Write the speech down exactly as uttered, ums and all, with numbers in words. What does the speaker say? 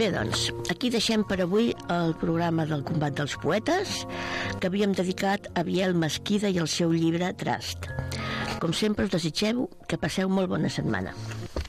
Bé, doncs, aquí deixem per avui el programa del Combat dels Poetes, que havíem dedicat a Biel Mesquida i el seu llibre Trast. Com sempre us desitgem que passeu molt bona setmana.